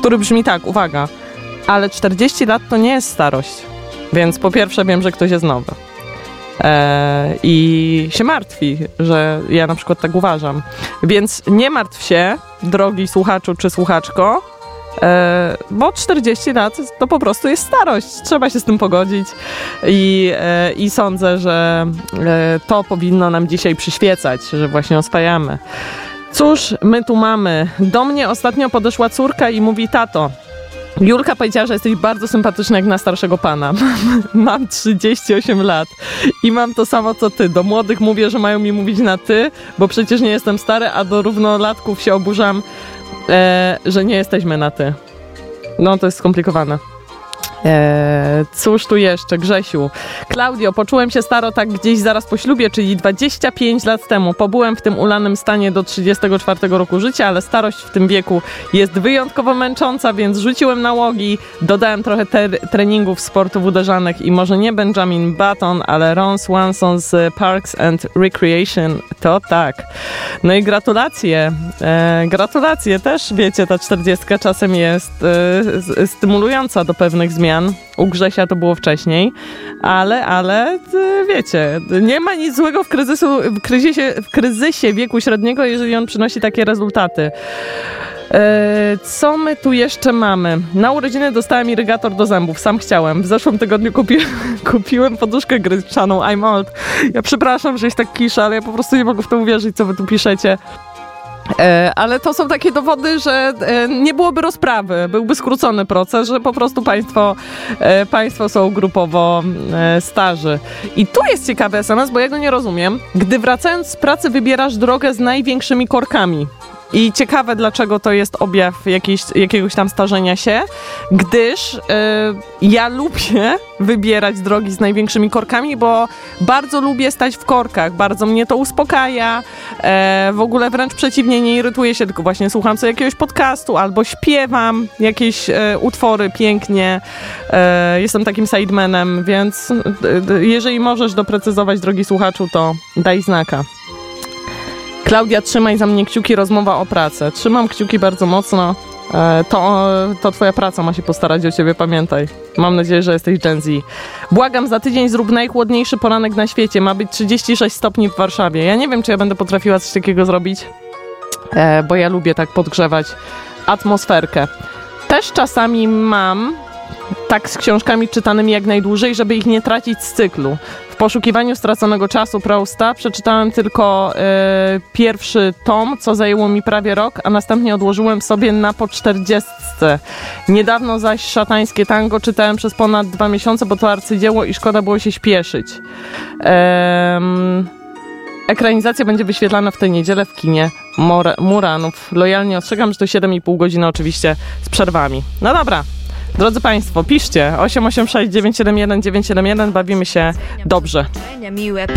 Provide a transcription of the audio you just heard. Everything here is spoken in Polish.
który brzmi tak, uwaga, ale 40 lat to nie jest starość, więc po pierwsze wiem, że ktoś jest nowy. I się martwi, że ja na przykład tak uważam. Więc nie martw się, drogi słuchaczu czy słuchaczko, bo 40 lat to po prostu jest starość. Trzeba się z tym pogodzić i sądzę, że to powinno nam dzisiaj przyświecać, że właśnie oswajamy. Cóż my tu mamy? Do mnie ostatnio podeszła córka i mówi: tato, Julka powiedziała, że jesteś bardzo sympatyczny jak na starszego pana. Mam 38 lat i mam to samo co ty. Do młodych mówię, że mają mi mówić na ty, bo przecież nie jestem stary, a do równolatków się oburzam, że nie jesteśmy na ty. No to jest skomplikowane. Cóż tu jeszcze? Grzesiu. Klaudio, poczułem się staro tak gdzieś zaraz po ślubie, czyli 25 lat temu. Pobyłem w tym ulanym stanie do 34 roku życia, ale starość w tym wieku jest wyjątkowo męcząca, więc rzuciłem nałogi, dodałem trochę treningów sportów uderzanych i może nie Benjamin Button, ale Ron Swanson z Parks and Recreation. To tak. No i gratulacje. Gratulacje też, wiecie, ta 40 czasem jest stymulująca do pewnych zmian. U Grzesia to było wcześniej, ale wiecie, nie ma nic złego w kryzysie wieku średniego, jeżeli on przynosi takie rezultaty. Co my tu jeszcze mamy? Na urodziny dostałem irygator do zębów. Sam chciałem. W zeszłym tygodniu kupiłem poduszkę gryczaną I'm old. Ja przepraszam, że jest tak kisza, ale ja po prostu nie mogę w to uwierzyć, co wy tu piszecie. Ale to są takie dowody, że nie byłoby rozprawy, byłby skrócony proces, że po prostu państwo są grupowo starzy. I tu jest ciekawy SMS, bo ja go nie rozumiem. Gdy wracając z pracy wybierasz drogę z największymi korkami. I ciekawe, dlaczego to jest objaw jakiegoś tam starzenia się, gdyż ja lubię wybierać drogi z największymi korkami, bo bardzo lubię stać w korkach, bardzo mnie to uspokaja, w ogóle wręcz przeciwnie, nie irytuję się, tylko właśnie słucham sobie jakiegoś podcastu albo śpiewam jakieś utwory pięknie, jestem takim sidemanem, więc jeżeli możesz doprecyzować, drogi słuchaczu, to daj znaka. Klaudia, trzymaj za mnie kciuki, rozmowa o pracy. Trzymam kciuki bardzo mocno. To twoja praca ma się postarać o ciebie, pamiętaj. Mam nadzieję, że jesteś Gen Z. Błagam, za tydzień zrób najchłodniejszy poranek na świecie. Ma być 36 stopni w Warszawie. Ja nie wiem, czy ja będę potrafiła coś takiego zrobić, bo ja lubię tak podgrzewać atmosferkę. Też czasami mam tak z książkami czytanymi jak najdłużej, żeby ich nie tracić z cyklu. W poszukiwaniu straconego czasu Prousta przeczytałem tylko pierwszy tom, co zajęło mi prawie rok, a następnie odłożyłem sobie na po 40. Niedawno zaś Szatańskie Tango czytałem przez ponad 2 miesiące, bo to arcydzieło i szkoda było się śpieszyć. Ekranizacja będzie wyświetlana w tę niedzielę w kinie Muranów. Lojalnie ostrzegam, że to 7,5 godziny oczywiście z przerwami. No dobra. Drodzy Państwo, piszcie 886 971 971, bawimy się dobrze.